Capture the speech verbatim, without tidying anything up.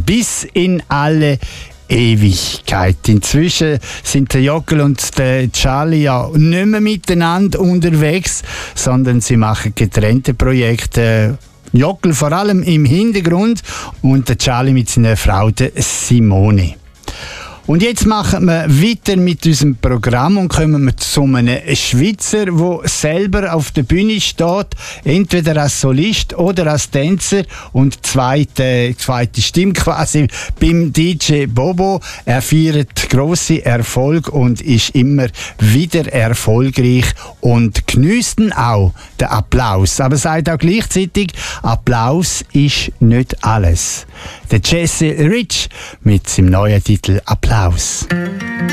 bis in alle Ewigkeit. Inzwischen sind der Jockel und der Charlie ja nicht mehr miteinander unterwegs, sondern sie machen getrennte Projekte. Jockel vor allem im Hintergrund und der Charlie mit seiner Frau, der Simone. Und jetzt machen wir weiter mit unserem Programm und kommen wir zu einem Schweizer, der selber auf der Bühne steht, entweder als Solist oder als Tänzer und zweite, zweite Stimme quasi beim D J Bobo. Er feiert grosse Erfolg und ist immer wieder erfolgreich und geniesst auch den Applaus. Aber sagt auch gleichzeitig, Applaus ist nicht alles. Der Jesse Rich mit seinem neuen Titel Applaus.